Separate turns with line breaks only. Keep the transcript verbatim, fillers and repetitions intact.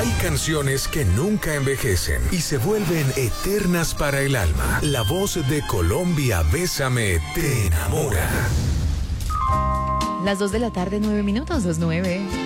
Hay canciones que nunca envejecen y se vuelven eternas para el alma. La voz de Colombia, Bésame, te enamora.
Las dos de la tarde, nueve minutos, dos nueve.